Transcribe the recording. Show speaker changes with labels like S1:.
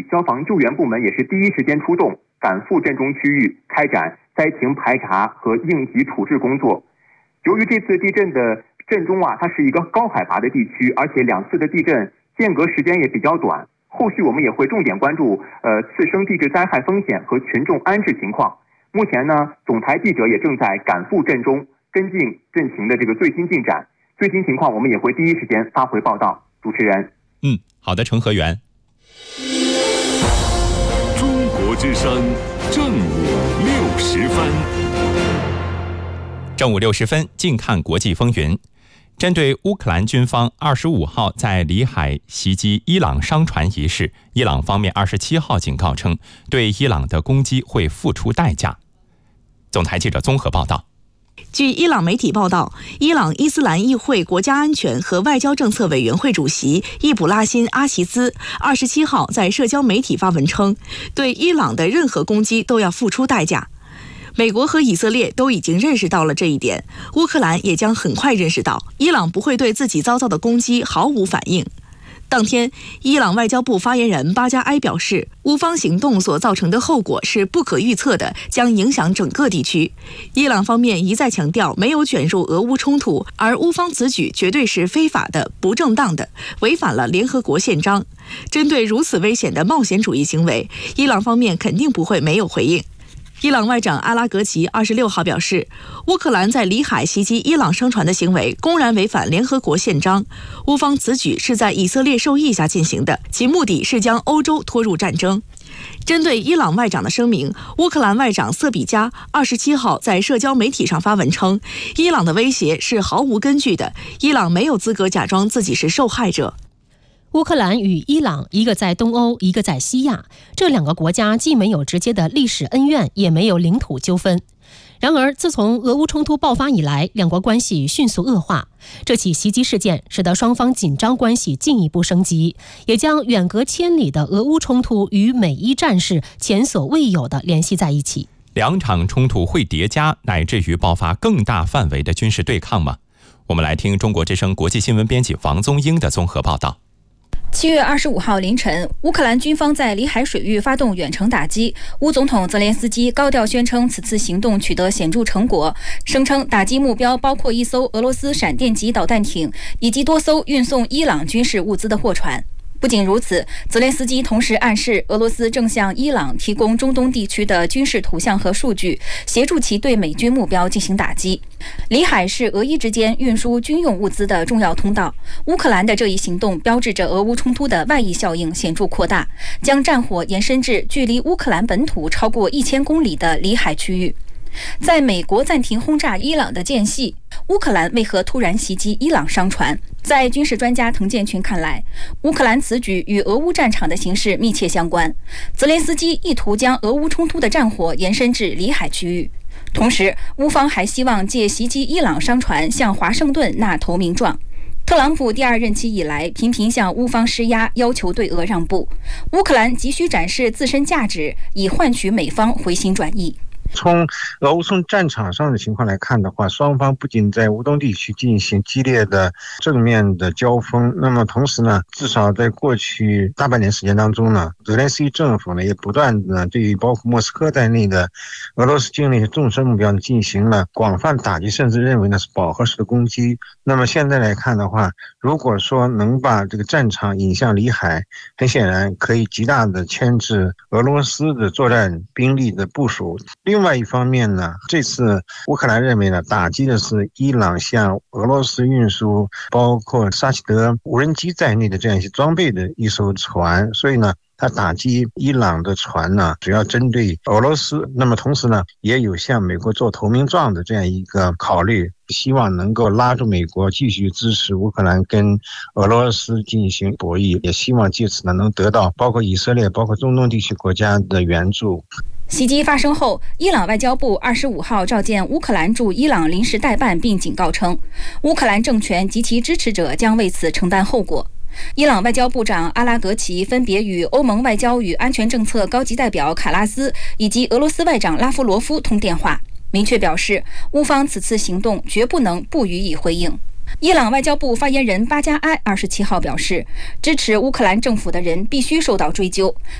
S1: 消防救援部门也是第一时间出动，赶赴震中区域开展灾情排查和应急处置工作。由于这次地震的震中它是一个高海拔的地区，而且2次的地震间隔时间也比较短，后续我们也会重点关注次生地质灾害风险和群众安置情况。目前呢，总台记者也正在赶赴震中跟进震情的这个最新进展，最新情况我们也会第一时间发回报道。主持人，
S2: 好的，程和源。
S3: 中国之声正午60分。
S2: 正午60分，近看国际风云。针对乌克兰军方25号在里海袭击伊朗商船一事，伊朗方面27号警告称，对伊朗的攻击会付出代价。总台记者综合报道。
S4: 据伊朗媒体报道，伊朗伊斯兰议会国家安全和外交政策委员会主席易卜拉欣·阿齐兹27号在社交媒体发文称，对伊朗的任何攻击都要付出代价。美国和以色列都已经认识到了这一点，乌克兰也将很快认识到，伊朗不会对自己遭到的攻击毫无反应。当天，伊朗外交部发言人巴加埃表示，乌方行动所造成的后果是不可预测的，将影响整个地区。伊朗方面一再强调没有卷入俄乌冲突，而乌方此举绝对是非法的、不正当的，违反了联合国宪章。针对如此危险的冒险主义行为，伊朗方面肯定不会没有回应。伊朗外长阿拉格齐26号表示，乌克兰在里海袭击伊朗商船的行为公然违反联合国宪章，乌方此举是在以色列授意下进行的，其目的是将欧洲拖入战争。针对伊朗外长的声明，乌克兰外长瑟比加27号在社交媒体上发文称，伊朗的威胁是毫无根据的，伊朗没有资格假装自己是受害者。
S5: 乌克兰与伊朗，一个在东欧，一个在西亚，这2个国家既没有直接的历史恩怨，也没有领土纠纷。然而，自从俄乌冲突爆发以来，两国关系迅速恶化。这起袭击事件使得双方紧张关系进一步升级，也将远隔千里的俄乌冲突与美伊战事前所未有的联系在一起。
S2: 2场冲突会叠加，乃至于爆发更大范围的军事对抗吗？我们来听中国之声国际新闻编辑王宗英的综合报道。
S6: 7月25号凌晨，乌克兰军方在里海水域发动远程打击。乌总统泽连斯基高调宣称此次行动取得显著成果，声称打击目标包括1艘俄罗斯闪电级导弹艇以及多艘运送伊朗军事物资的货船。不仅如此，泽连斯基同时暗示俄罗斯正向伊朗提供中东地区的军事图像和数据，协助其对美军目标进行打击。里海是俄伊之间运输军用物资的重要通道。乌克兰的这一行动标志着俄乌冲突的外溢效应显著扩大，将战火延伸至距离乌克兰本土超过1000公里的里海区域。在美国暂停轰炸伊朗的间隙，乌克兰为何突然袭击伊朗商船？在军事专家滕建群看来，乌克兰此举与俄乌战场的形势密切相关。泽连斯基意图将俄乌冲突的战火延伸至里海区域，同时乌方还希望借袭击伊朗商船向华盛顿纳投名状。特朗普第2任期以来频频向乌方施压，要求对俄让步。乌克兰急需展示自身价值，以换取美方回心转意。
S7: 从俄乌战场上的情况来看的话，双方不仅在乌东地区进行激烈的正面的交锋，那么同时呢，至少在过去大半年时间当中呢，泽连斯基政府呢也不断的对于包括莫斯科在内的俄罗斯境内的纵深目标呢进行了广泛打击，甚至认为呢是饱和式的攻击。那么现在来看的话，如果说能把这个战场引向里海，很显然可以极大的牵制俄罗斯的作战兵力的部署。另外一方面呢，这次乌克兰认为呢，打击的是伊朗向俄罗斯运输包括沙希德无人机在内的这样一些装备的一艘船，所以呢，他打击伊朗的船呢，主要针对俄罗斯。那么同时呢，也有向美国做投名状的这样一个考虑，希望能够拉住美国继续支持乌克兰跟俄罗斯进行博弈，也希望借此呢能得到包括以色列、包括中东地区国家的援助。
S6: 袭击发生后，伊朗外交部25号召见乌克兰驻伊朗临时代办，并警告称，乌克兰政权及其支持者将为此承担后果。伊朗外交部长阿拉格齐分别与欧盟外交与安全政策高级代表卡拉斯以及俄罗斯外长拉夫罗夫通电话，明确表示乌方此次行动绝不能不予以回应。伊朗外交部发言人巴加埃27号表示，支持乌克兰政府的人必须受到追究，